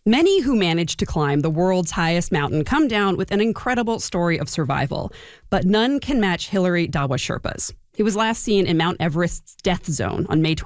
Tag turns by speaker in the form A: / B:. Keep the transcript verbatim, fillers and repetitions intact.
A: Many who manage to climb the world's highest mountain come down with an incredible story of survival, but none can match Hilary Dawa Sherpa's. He was last seen in Mount Everest's death zone on May twenty-second.